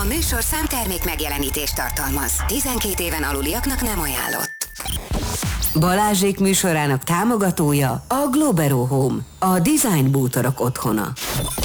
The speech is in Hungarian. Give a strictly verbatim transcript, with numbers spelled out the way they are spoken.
műsor számtermék megjelenítést tartalmaz. tizenkét éven aluliaknak nem ajánlott. Balázsék műsorának támogatója a Globero Home, a design bútorok otthona.